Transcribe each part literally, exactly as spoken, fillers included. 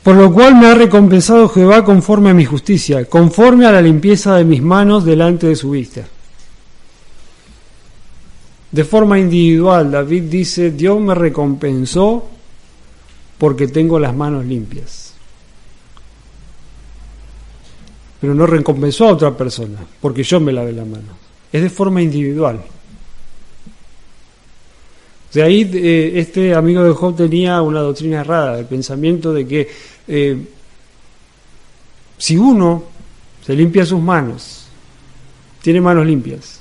Por lo cual me ha recompensado Jehová conforme a mi justicia, conforme a la limpieza de mis manos delante de su vista. De forma individual, David dice, Dios me recompensó porque tengo las manos limpias. Pero no recompensó a otra persona, porque yo me lavé las manos. Es de forma individual. De ahí eh, este amigo de Job tenía una doctrina errada, el pensamiento de que eh, si uno se limpia sus manos, tiene manos limpias,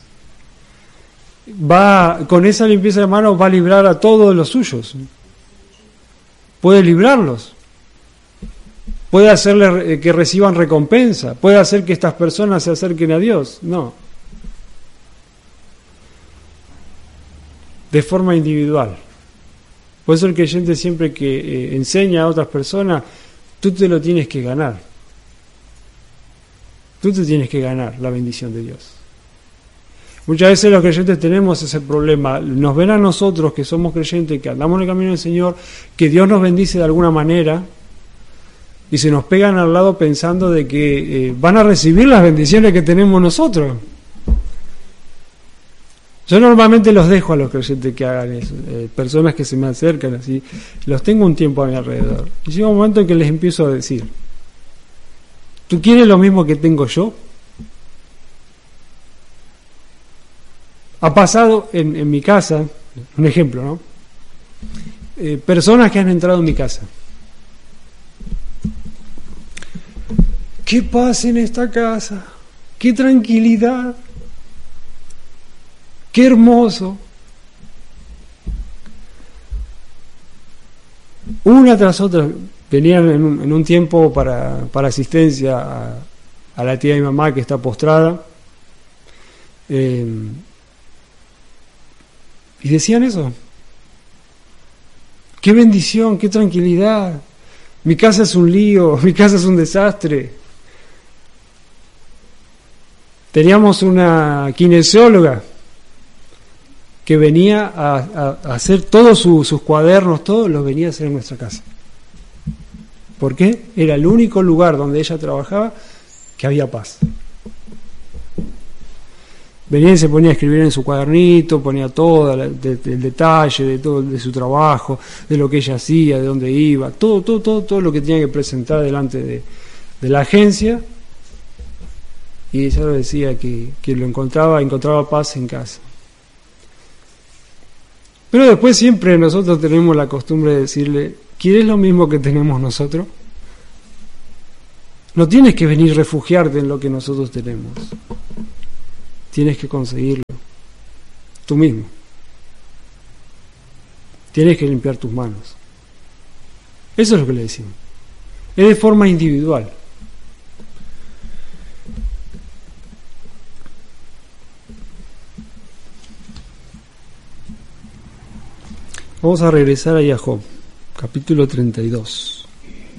va con esa limpieza de manos va a librar a todos los suyos, puede librarlos, puede hacerle que reciban recompensa, puede hacer que estas personas se acerquen a Dios. No, de forma individual. Por eso el creyente siempre que eh, enseña a otras personas, tú te lo tienes que ganar. Tú te tienes que ganar la bendición de Dios. Muchas veces los creyentes tenemos ese problema. Nos ven a nosotros que somos creyentes, que andamos en el camino del Señor, que Dios nos bendice de alguna manera, y se nos pegan al lado pensando de que eh, van a recibir las bendiciones que tenemos nosotros. Yo normalmente los dejo a los creyentes que hagan eso, eh, personas que se me acercan así, los tengo un tiempo a mi alrededor. Y llega un momento en que les empiezo a decir, ¿tú quieres lo mismo que tengo yo? Ha pasado en, en mi casa, un ejemplo, ¿no? Eh, personas que han entrado en mi casa. ¿Qué pasa en esta casa? ¡Qué tranquilidad! ¡Qué hermoso! Una tras otra venían en un, en un tiempo para, para asistencia a, a la tía de mi mamá que está postrada, eh, y decían eso. ¡Qué bendición! ¡Qué tranquilidad! Mi casa es un lío, mi casa es un desastre. Teníamos una kinesióloga que venía a, a, a hacer todos su, sus cuadernos, todos los venía a hacer en nuestra casa. ¿Por qué? Era el único lugar donde ella trabajaba que había paz. Venía y se ponía a escribir en su cuadernito, ponía todo la, de, de, el detalle de todo de su trabajo, de lo que ella hacía, de dónde iba, todo, todo, todo, todo lo que tenía que presentar delante de, de la agencia. Y ella decía que, que lo encontraba, encontraba paz en casa. Pero después siempre nosotros tenemos la costumbre de decirle, ¿quieres lo mismo que tenemos nosotros? No tienes que venir a refugiarte en lo que nosotros tenemos. Tienes que conseguirlo tú mismo. Tienes que limpiar tus manos. Eso es lo que le decimos. Es de forma individual. Vamos a regresar ahí a Job, capítulo treinta y dos.